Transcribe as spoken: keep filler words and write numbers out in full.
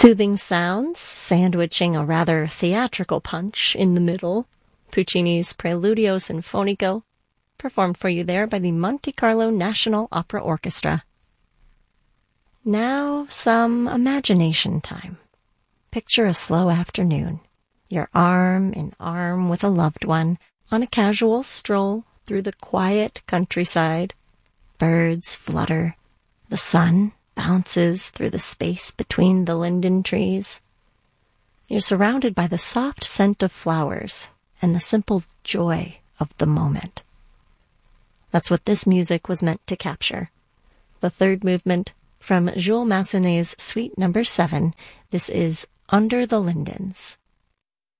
Soothing sounds, sandwiching a rather theatrical punch in the middle. Puccini's Preludio Sinfonico, performed for you there by the Monte Carlo National Opera Orchestra. Now, some imagination time. Picture a slow afternoon. You're arm in arm with a loved one on a casual stroll through the quiet countryside. Birds flutter. The sun bounces through the space between the linden trees. You're surrounded by the soft scent of flowers and the simple joy of the moment. That's what this music was meant to capture. The third movement from Jules Massenet's Suite Number seven. This is Under the Lindens.